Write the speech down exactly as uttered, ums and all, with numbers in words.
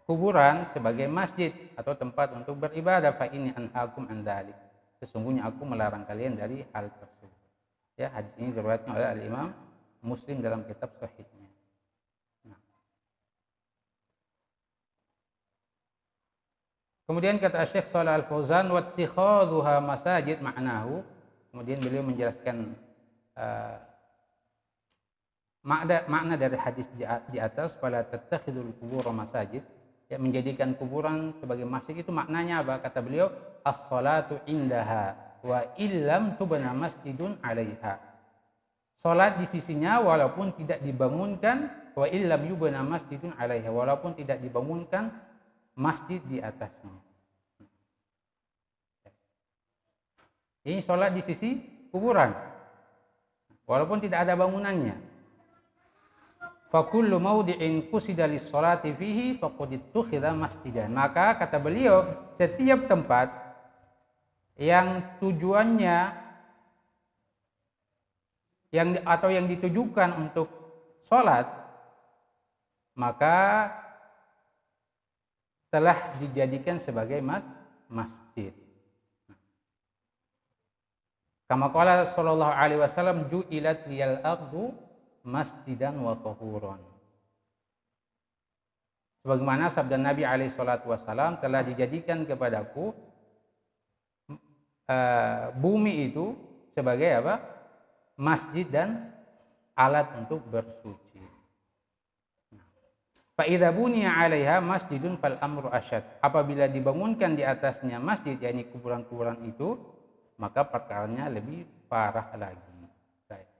kuburan sebagai masjid atau tempat untuk beribadah. Fa inni anhaakum an dzalik. Sesungguhnya aku melarang kalian dari hal tersebut. Ya, hadis ini diriwayatkan oleh Al-Imam Muslim dalam kitab Sahihnya. Nah. Kemudian kata Syekh Shalih Al-Fauzan, wattikhadhuha masajid ma'nahu. Kemudian beliau menjelaskan uh, makna makna dari hadis di atas, fala tattakhidul qubur masajid, ya, menjadikan kuburan sebagai masjid itu maknanya apa? Kata beliau, as-salatu indaha wa illam tubna masjidun 'alaiha. Salat di sisinya walaupun tidak dibangunkan, wa illam yubna masjidun 'alaiha, walaupun tidak dibangunkan masjid di atasnya. Ini salat di sisi kuburan walaupun tidak ada bangunannya. Fa kullu mawdi'in qusida lis-sholati fihi faqad ittukhidha masjidan. Maka kata beliau, setiap tempat yang tujuannya yang atau yang ditujukan untuk sholat, maka telah dijadikan sebagai mas, masjid. Kama qala sallallahu alaihi wasallam, ju'ilat liyal ardu masjidan wa tahuran. Sebagaimana sabda Nabi alaihi salatu wasallam, telah dijadikan kepadaku uh, bumi itu sebagai apa? Masjid dan alat untuk bersuci. Fa idza buniya 'alaiha masjidun fal amru asyad. Apabila dibangunkan di atasnya masjid, yakni kuburan-kuburan itu, maka perkaranya lebih parah lagi.